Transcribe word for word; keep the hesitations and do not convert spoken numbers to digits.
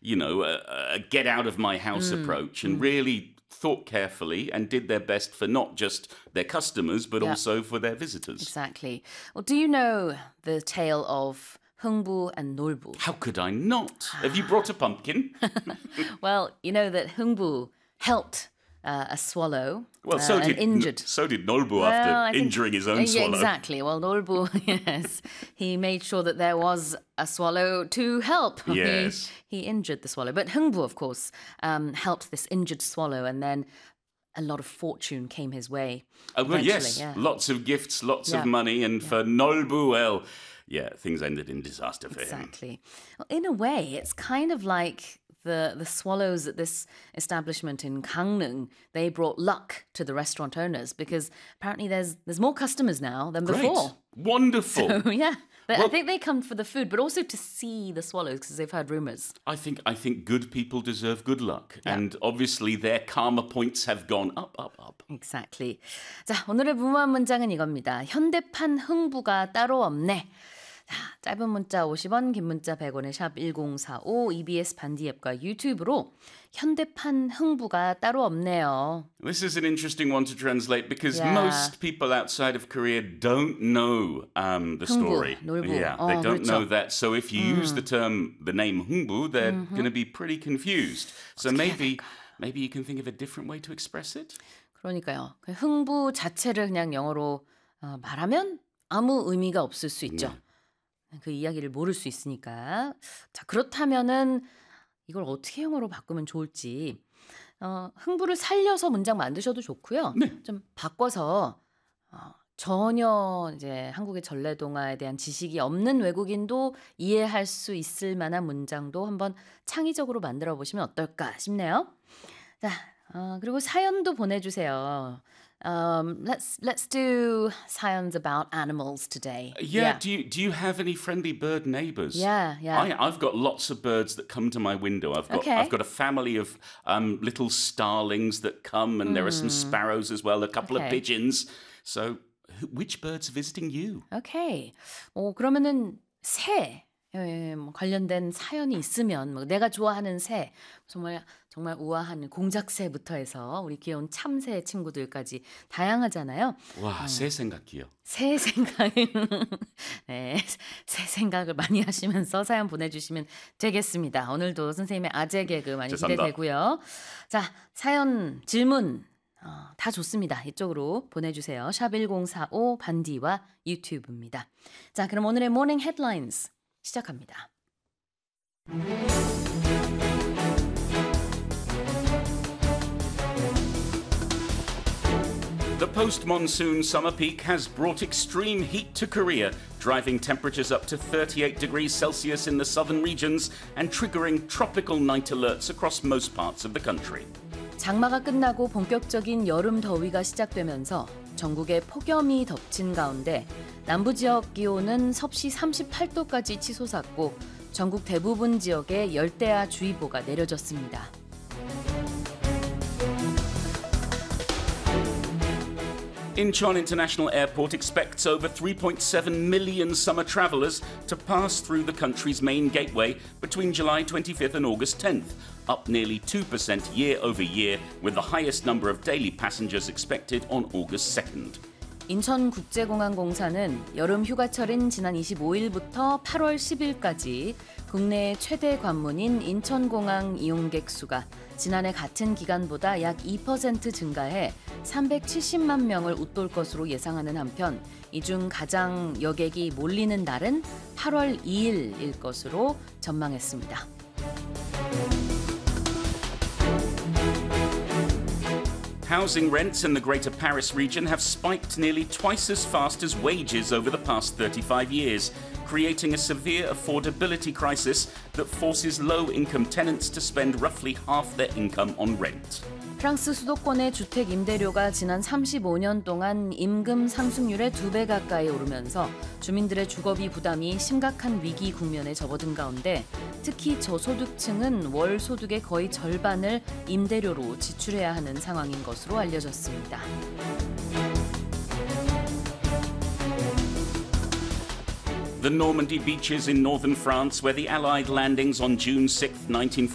you know, a, a get out of my house Mm. approach and Mm. really thought carefully and did their best for not just their customers, but Yeah. also for their visitors. Exactly. Well, do you know the tale of 흥부 and 놀부? How could I not? Have you brought a pumpkin? Well, you know that 흥부 helped uh, a swallow. Well, uh, so an did injured. so did Nolbu Well, after I think- injuring his own Yeah, swallow. exactly. Well, Norbu, yes, he made sure that there was a swallow to help. Yes. He, he injured the swallow. But 흥부, of course, um, helped this injured swallow, and then a lot of fortune came his way. Oh, well, yes, eventually, yeah. lots of gifts, lots Yeah. of money, and for Nolbu, well, yeah, things ended in disaster for him. Exactly. Well, in a way, it's kind of like the the swallows at this establishment in Gangneung. They brought luck to the restaurant owners because apparently there's there's more customers now than Great, before. wonderful. So, yeah, But I Well- think they come for the food, but also to see the swallows because they've heard rumors. I think I think good people deserve good luck, and obviously their karma points have gone up, up, up. Exactly. 자, 오늘의 무모한 문장은 이겁니다. 현대판 흥부가 따로 없네. 자, 짧은 문자 오십 원, 긴 문자 백 원의 샵 일공사오, 이비에스 반디 앱과 유튜브로 현대판 흥부가 따로 없네요. This is an interesting one to translate because Yeah. most people outside of Korea don't know um, the story. 놀부. Yeah, 어, they don't 그렇죠. know that. So if you use the term, the name Hungbu, they're going to be pretty confused. So maybe, maybe you can think of a different way to express it. 그러니까요. 그 흥부 자체를 그냥 영어로 어, 말하면 아무 의미가 없을 수 있죠. 그 이야기를 모를 수 있으니까. 자, 그렇다면은 이걸 어떻게 영어로 바꾸면 좋을지. 어, 흥부를 살려서 문장 만드셔도 좋고요. 네. 좀 바꿔서 어, 전혀 이제 한국의 전래동화에 대한 지식이 없는 외국인도 이해할 수 있을 만한 문장도 한번 창의적으로 만들어 보시면 어떨까 싶네요. 자, 어, 그리고 사연도 보내주세요. Um, let's let's do science about animals today. Yeah, Do you do you have any friendly bird neighbours? Yeah, yeah. I, I've got lots of birds that come to my window. I've got Okay. I've got a family of um, little starlings that come, and there are some sparrows as well, a couple of Okay. pigeons. So, who- which birds are visiting you? 오케이. 어, 그러면은 새 예, 뭐 관련된 사연이 있으면 뭐 내가 좋아하는 새 정말 정말 우아한 공작새부터 해서 우리 귀여운 참새 친구들까지 다양하잖아요. 와, 새 생각이요. 새 생각, 네, 새 생각을 많이 하시면서 사연 보내주시면 되겠습니다. 오늘도 선생님의 아재 개그 많이 죄송합니다. 기대되고요. 자, 사연, 질문 어, 다 좋습니다. 이쪽으로 보내주세요. 샵 일공사오 반디와 유튜브입니다. 자, 그럼 오늘의 모닝 헤드라인스 시작합니다. The post-monsoon summer peak has brought extreme heat to Korea, driving temperatures up to thirty-eight degrees Celsius in the southern regions and triggering tropical night alerts across most parts of the country. 장마가 끝나고 본격적인 여름 더위가 시작되면서 전국에 폭염이 덮친 가운데 남부 지역 기온은 섭씨 삼십팔 도까지 치솟았고 전국 대부분 지역에 열대야 주의보가 내려졌습니다. Incheon International Airport expects over three point seven million summer travelers to pass through the country's main gateway between July twenty-fifth and August tenth, up nearly two percent year over year, with the highest number of daily passengers expected on August second. 인천국제공항공사는 여름 휴가철인 지난 이십오일부터 팔월 십일까지 국내 최대 관문인 인천공항 이용객 수가 지난해 같은 기간보다 약 이 퍼센트 증가해 삼백칠십만 명을 웃돌 것으로 예상하는 한편 이 중 가장 여객이 몰리는 날은 팔월 이일일 것으로 전망했습니다. Housing rents in the Greater Paris region have spiked nearly twice as fast as wages over the past thirty-five years, creating a severe affordability crisis that forces low-income tenants to spend roughly half their income on rent. 프랑스 수도권의 주택 임대료가 지난 삼십오 년 동안 임금 상승률의 두 배 가까이 오르면서 주민들의 주거비 부담이 심각한 위기 국면에 접어든 가운데 특히 저소득층은 월 소득의 거의 절반을 임대료로 지출해야 하는 상황인 것으로 알려졌습니다. The Normandy beaches in northern France, where the Allied landings on June sixth, nineteen